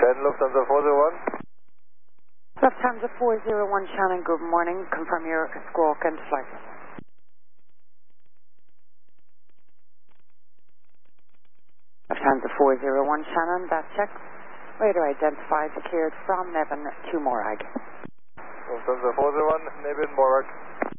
Shannon, Lufthansa 401. Lufthansa 401, Shannon, good morning. Confirm your squawk and flight. Lufthansa 401, Shannon, that check. Radar identified, cleared from Nevin to Morag. Lufthansa 401, Nevin, Morag.